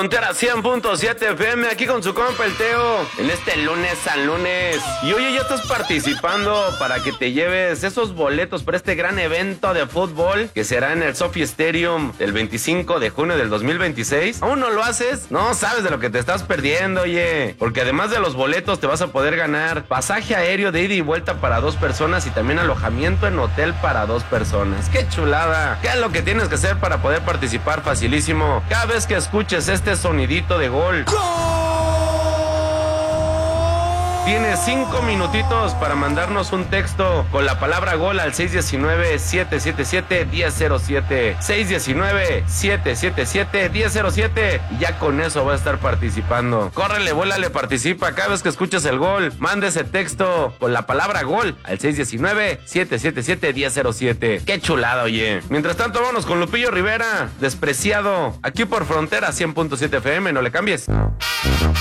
Frontera 100.7 FM, aquí con su compa el Teo, en este lunes San Lunes. Y oye, ya estás participando para que te lleves esos boletos para este gran evento de fútbol que será en el Sophie Stadium el 25 de junio del 2026. ¿Aún no lo haces? No sabes de lo que te estás perdiendo, oye. Porque además de los boletos te vas a poder ganar pasaje aéreo de ida y vuelta para 2 personas y también alojamiento en hotel para 2 personas. ¡Qué chulada! ¿Qué es lo que tienes que hacer para poder participar? Facilísimo. Cada vez que escuches este sonidito de gol, tienes 5 minutitos para mandarnos un texto con la palabra gol al 619-777-1007. 619-777-1007. Y ya con eso va a estar participando. Córrele, vuélale, participa. Cada vez que escuches el gol, manda ese texto con la palabra gol al 619-777-1007. ¡Qué chulada, oye! Mientras tanto, vámonos con Lupillo Rivera, Despreciado, aquí por Frontera 100.7 FM. No le cambies.